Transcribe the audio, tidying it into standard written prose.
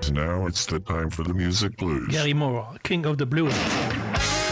Now it's the time for the music blues. Gary Moore, King of the Blues.